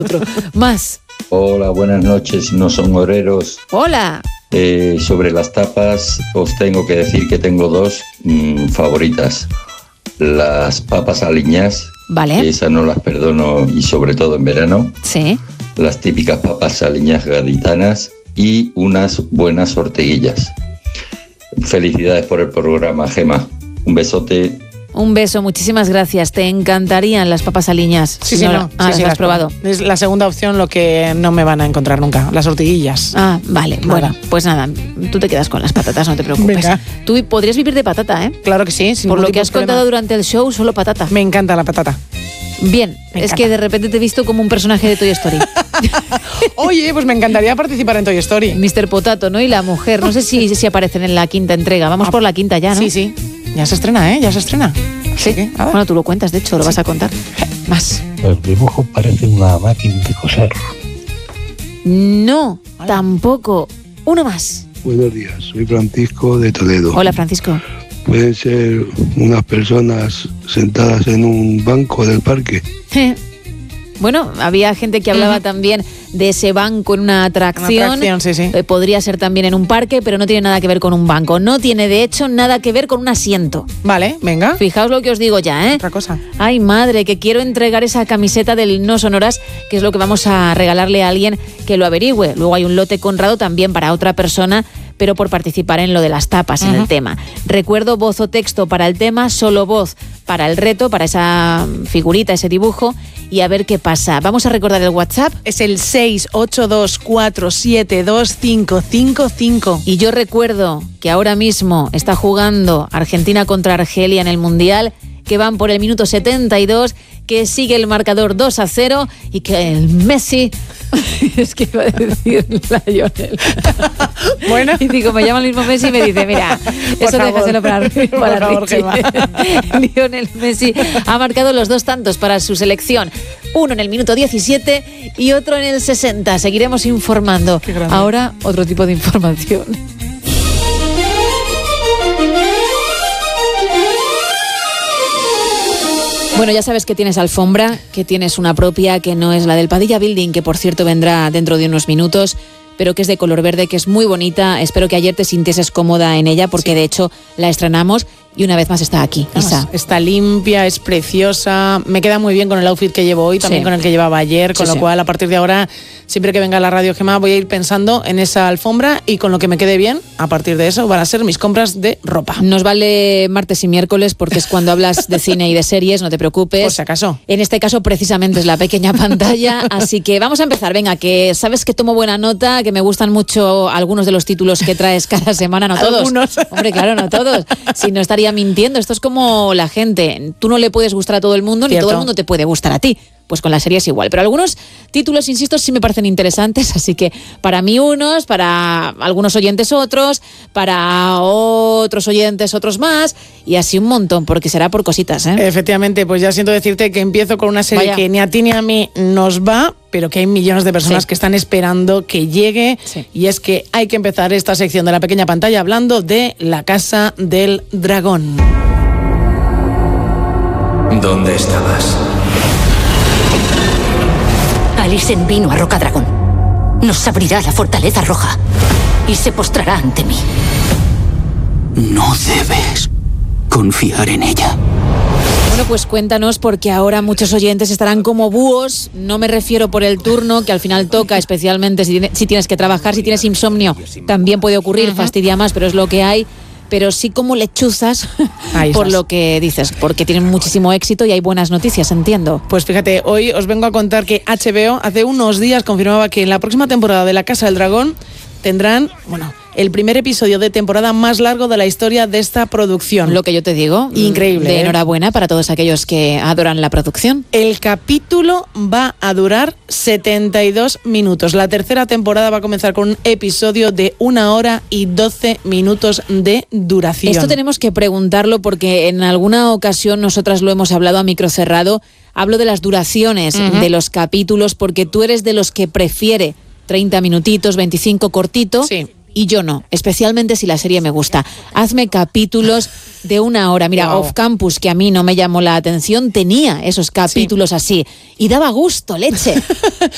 Más. Hola, buenas noches, no son oreros. Hola. Sobre las tapas os tengo que decir que tengo dos favoritas. Las papas aliñás, vale. Que esas no las perdono, y sobre todo en verano. Sí. Las típicas papas aliñás gaditanas y unas buenas orteguillas. Felicidades por el programa, Gema. Un besote. Un beso, muchísimas gracias. Te encantarían las papas aliñás. Sí, las has probado. Es la segunda opción, lo que no me van a encontrar nunca, las ortiguillas. Ah, vale. Nada. Bueno, pues nada, tú te quedas con las patatas, no te preocupes. Venga. Tú podrías vivir de patata, ¿eh? Claro que sí. Por lo que has contado durante el show, solo patata. Me encanta la patata. Bien, es que de repente te he visto como un personaje de Toy Story. Oye, pues me encantaría participar en Toy Story. Mr. Potato, ¿no? Y la mujer, no sé si aparecen en la quinta entrega. Vamos por la quinta ya, ¿no? Sí. Ya se estrena, ¿eh? Ya se estrena. Sí. Bueno, tú lo cuentas, de hecho, lo vas a contar. Más. El dibujo parece una máquina de coser. No, tampoco. Uno más. Buenos días, soy Francisco de Toledo. Hola, Francisco. Pueden ser unas personas sentadas en un banco del parque. Bueno, había gente que hablaba también de ese banco en una atracción. Sí. Podría ser también en un parque, pero no tiene nada que ver con un banco. No tiene, de hecho, nada que ver con un asiento. Vale, venga. Fijaos lo que os digo ya, ¿eh? Otra cosa. Ay, madre, que quiero entregar esa camiseta del No Sonoras, que es lo que vamos a regalarle a alguien que lo averigüe. Luego hay un lote Conrado también para otra persona, pero por participar en lo de las tapas, en el tema. Recuerdo voz o texto para el tema, solo voz para el reto, para esa figurita, ese dibujo, y a ver qué pasa. Vamos a recordar el WhatsApp. Es el 682472555. Y yo recuerdo que ahora mismo está jugando Argentina contra Argelia en el Mundial, que van por el minuto 72, que sigue el marcador 2-0 y que el Messi... Es que iba a decir la Lionel. Bueno. Y digo, me llama el mismo Messi y me dice, mira, eso déjaselo para Richie. Lionel Messi ha marcado los dos tantos para su selección. Uno en el minuto 17 y otro en el 60. Seguiremos informando. Ahora, otro tipo de información. Bueno, ya sabes que tienes alfombra, que tienes una propia, que no es la del Padilla Building, que por cierto vendrá dentro de unos minutos, pero que es de color verde, que es muy bonita. Espero que ayer te sintieses cómoda en ella, porque de hecho la estrenamos y una vez más está aquí. Isa. Está limpia, es preciosa, me queda muy bien con el outfit que llevo hoy, también con el que llevaba ayer, con lo cual a partir de ahora, siempre que venga a la radio, Gemma, voy a ir pensando en esa alfombra y con lo que me quede bien, a partir de eso van a ser mis compras de ropa. Nos vale martes y miércoles porque es cuando hablas de cine y de series, no te preocupes. Por si acaso. En este caso precisamente es la pequeña pantalla, así que vamos a empezar. Venga, que sabes que tomo buena nota, que me gustan mucho algunos de los títulos que traes cada semana, no todos. Algunos. Hombre, claro, no todos. Si no estaría mintiendo. Esto es como la gente. Tú no le puedes gustar a todo el mundo, ni todo el mundo te puede gustar a ti. Pues con la serie es igual. Pero algunos títulos, insisto, sí me parecen interesantes. Así que para mí unos, para algunos oyentes otros, para otros oyentes otros más. Y así un montón, porque será por cositas, ¿eh? Efectivamente, pues ya siento decirte que empiezo con una serie que ni a ti ni a mí nos va, pero que hay millones de personas que están esperando que llegue. Y es que hay que empezar esta sección de la pequeña pantalla hablando de La Casa del Dragón. ¿Dónde estabas? Alicent vino a Rocadragón. Nos abrirá la fortaleza roja y se postrará ante mí. No debes confiar en ella. Bueno, pues cuéntanos, porque ahora muchos oyentes estarán como búhos. No me refiero por el turno, que al final toca, especialmente si tienes que trabajar, si tienes insomnio. También puede ocurrir, fastidia más, pero es lo que hay. Pero sí como lechuzas por lo que dices, porque tienen muchísimo éxito y hay buenas noticias, entiendo. Pues fíjate, hoy os vengo a contar que HBO hace unos días confirmaba que en la próxima temporada de La Casa del Dragón tendrán, el primer episodio de temporada más largo de la historia de esta producción. Lo que yo te digo. Increíble. De enhorabuena para todos aquellos que adoran la producción. El capítulo va a durar 72 minutos. La tercera temporada va a comenzar con un episodio de 1 hora y 12 minutos de duración. Esto tenemos que preguntarlo porque en alguna ocasión nosotras lo hemos hablado a micro cerrado. Hablo de las duraciones de los capítulos porque tú eres de los que prefiere 30 minutitos, 25 cortito. Sí. Y yo no, especialmente si la serie me gusta. Hazme capítulos de 1 hora. Mira, Off Campus, que a mí no me llamó la atención, tenía esos capítulos así. Y daba gusto, leche.